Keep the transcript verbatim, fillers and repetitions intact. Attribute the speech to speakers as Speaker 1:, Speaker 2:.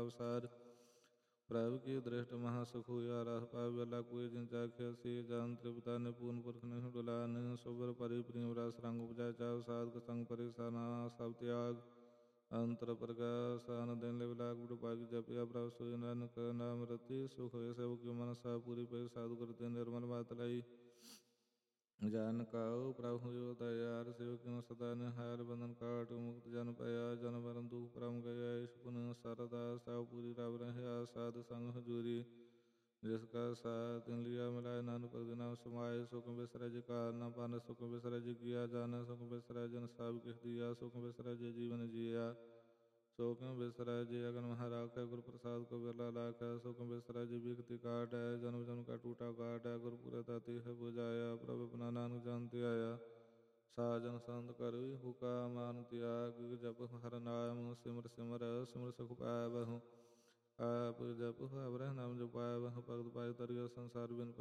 Speaker 1: अवसार प्रभु की दृष्ट महासुख हुआ रह पाव वेला कोई जिन चाख्या सी जान त्रिपता ने पूर्ण पुरख ने डुलान सुबर परि प्रिय रस रंग उपजाय चाव साधक संग परिसाना सब त्याग अंतर प्रकाशन दिन ले विलाक बुढ़ पागी जपिया प्रभु सोई नानक नाम रति सुख होय सब की मनसा पूरी पे साधु करते निर्मल बात लाई जान काओ प्रभु यो दयार सेवक सदा निहार बंधन काट मुक्त जन पया जन मरण दुख परम गया पुन सरदा साव पूरी राव रहे साध संग हजूरी जिसका साथ दिन लिया मिलाए नानक पर दिना समाये सुख बिसरा जी कारना पान सुख बिसरा जी किया जाना सुख बिसरा जन साब किस दिया सुख बिसरा जी जीवन जिया सुख बिसरा जी अगन महाराख है गुरु प्रसाद को बिरला लाख है सुख बिसरा जी बिकति काट है जन्म जन्म का टूटा काट है गुरु पूरा ताती है बुझाया प्रभु अपना नानक जानते आया साजन संत कर हुका मान त्याग जप हर नाम सिमर सिमर सिमर सुख पाय बहु आप जप हर नाम जो पाय वह भगत पाय तरिया संसार बिन